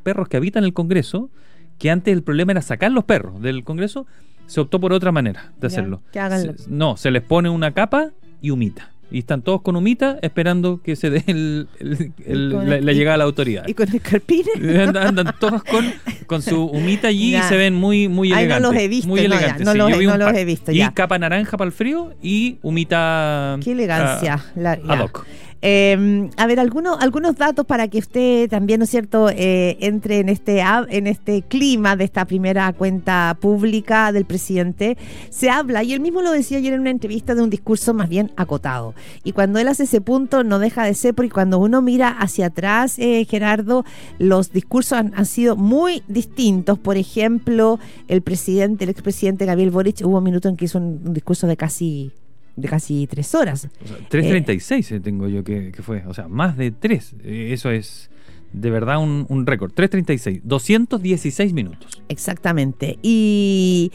perros que habitan el Congreso, que antes el problema era sacar los perros del Congreso, se optó por otra manera de hacerlo. Que hagan se les pone una capa y humita. Y están todos con humita esperando que se dé la llegada a la autoridad. ¿Y con el carpine? Andan todos con su humita allí y se ven muy elegantes. No los he visto. Muy elegantes. No los he visto. Y capa naranja para el frío y humita. Qué elegancia. Ad hoc. A ver, algunos datos para que usted también, ¿no es cierto?, entre en este clima de esta primera cuenta pública del presidente. Se habla, y él mismo lo decía ayer en una entrevista, de un discurso más bien acotado. Y cuando él hace ese punto, no deja de ser, porque cuando uno mira hacia atrás, Gerardo, los discursos han sido muy distintos. Por ejemplo, el expresidente Gabriel Boric, hubo un minuto en que hizo un discurso de casi 3 horas. O sea, 3:36 tengo yo que fue, o sea, más de 3. Eso es de verdad un récord. 3:36, 216 minutos. Exactamente. Y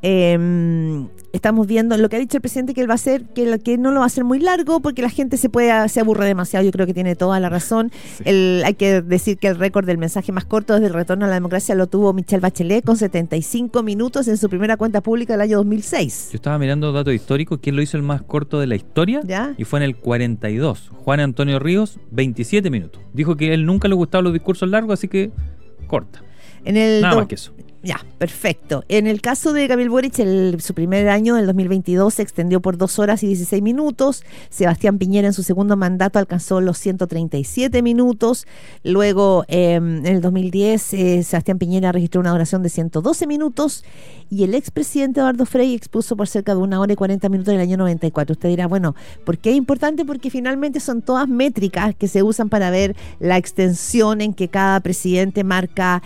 estamos viendo lo que ha dicho el presidente que él va a hacer, que no lo va a hacer muy largo porque la gente se aburre demasiado. Yo creo que tiene toda la razón. Sí. Hay que decir que el récord del mensaje más corto desde el retorno a la democracia lo tuvo Michelle Bachelet con 75 minutos en su primera cuenta pública del año 2006. Yo estaba mirando datos históricos, ¿quién lo hizo el más corto de la historia? ¿Ya? Y fue en el 42. Juan Antonio Ríos, 27 minutos. Dijo que a él nunca le gustaban los discursos largos, así que corta. Nada más que eso. Ya, perfecto. En el caso de Gabriel Boric, su primer año, el 2022, se extendió por 2 horas y 16 minutos. Sebastián Piñera, en su segundo mandato, alcanzó los 137 minutos. Luego, en el 2010, Sebastián Piñera registró una duración de 112 minutos. Y el expresidente Eduardo Frei expuso por cerca de 1 hora y 40 minutos en el año 94. Usted dirá, bueno, ¿por qué es importante? Porque finalmente son todas métricas que se usan para ver la extensión en que cada presidente marca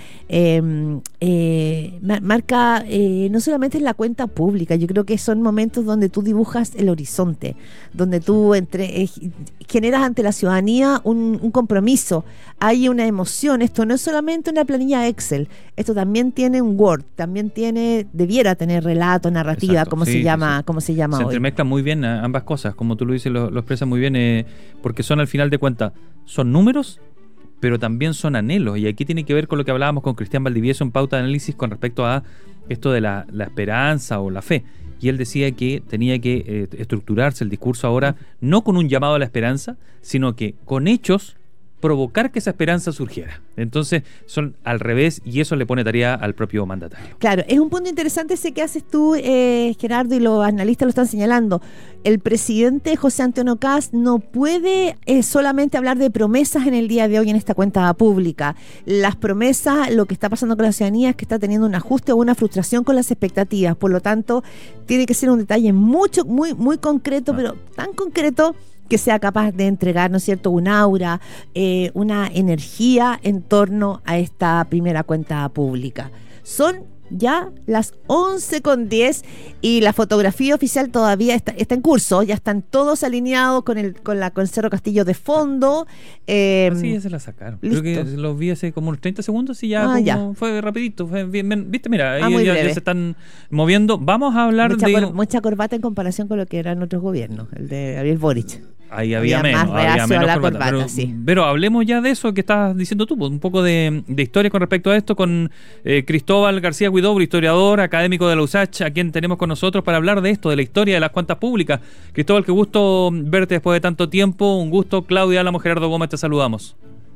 no solamente en la cuenta pública. Yo creo que son momentos donde tú dibujas el horizonte, donde tú generas ante la ciudadanía un compromiso, hay una emoción. Esto no es solamente una planilla Excel, esto también tiene un Word, también debiera tener relato, narrativa. Exacto, como se llama se hoy. Entremezclan muy bien ambas cosas, como tú lo dices, lo expresas muy bien, porque son, al final de cuentas, son números, pero también son anhelos, y aquí tiene que ver con lo que hablábamos con Cristian Valdivieso en Pauta de Análisis con respecto a esto de la esperanza o la fe. Y él decía que tenía que estructurarse el discurso ahora no con un llamado a la esperanza, sino que con hechos provocar que esa esperanza surgiera. Entonces son al revés, y eso le pone tarea al propio mandatario. Claro, es un punto interesante ese que haces tú, Gerardo, y los analistas lo están señalando. El presidente José Antonio Kast no puede solamente hablar de promesas en el día de hoy en esta cuenta pública. Las promesas, lo que está pasando con la ciudadanía es que está teniendo un ajuste o una frustración con las expectativas. Por lo tanto, tiene que ser un detalle muy concreto, pero tan concreto que sea capaz de entregar, ¿no es cierto?, un aura, una energía en torno a esta primera cuenta pública. Son ya las 11:10 y la fotografía oficial todavía está en curso. Ya están todos alineados con el Cerro Castillo de fondo. Sí, ya se la sacaron. Listo. Creo que los vi hace como unos 30 segundos y ya, ya fue rapidito. Fue bien, viste, mira, muy ya se están moviendo. Vamos a hablar mucha corbata en comparación con lo que eran otros gobiernos, el de Gabriel Boric. Ahí había menos corbata, pero hablemos ya de eso que estás diciendo tú, un poco de historia con respecto a esto, con Cristóbal García Huidobro, historiador, académico de la USACH, a quien tenemos con nosotros para hablar de esto, de la historia de las cuentas públicas. Cristóbal, qué gusto verte después de tanto tiempo. Un gusto. Claudia Álamo, Gerardo Gómez, te saludamos.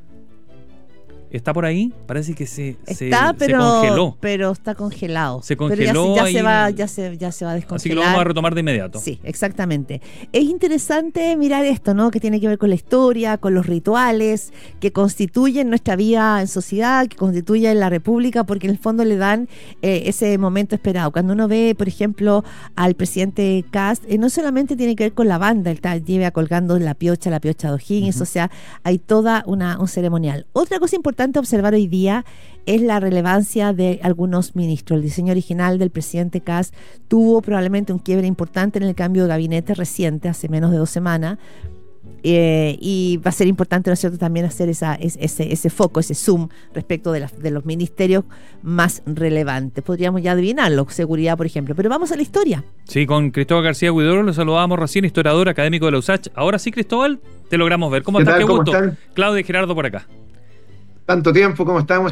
¿Está por ahí? Parece que se congeló. Pero está congelado. Se congeló. Pero ya se va a descongelar. Así que lo vamos a retomar de inmediato. Sí, exactamente. Es interesante mirar esto, ¿no? Que tiene que ver con la historia, con los rituales que constituyen nuestra vida en sociedad, que constituyen la república, porque en el fondo le dan ese momento esperado. Cuando uno ve, por ejemplo, al presidente Kast, no solamente tiene que ver con la banda, lleva colgando la piocha de O'Higgins, o sea, hay toda un ceremonial. Otra cosa importante a observar hoy día es la relevancia de algunos ministros. El diseño original del presidente Kast tuvo probablemente un quiebre importante en el cambio de gabinete reciente, hace menos de 2 semanas, y va a ser importante, ¿no es cierto?, también hacer ese foco, ese zoom respecto de los ministerios más relevantes. Podríamos ya adivinarlo, seguridad, por ejemplo, pero vamos a la historia. Sí, con Cristóbal García Huidobro lo saludábamos recién, historiador, académico de la USACH. Ahora sí, Cristóbal, te logramos ver. ¿Cómo estás? Qué gusto. Claudia y Gerardo por acá. Tanto tiempo, ¿cómo estamos?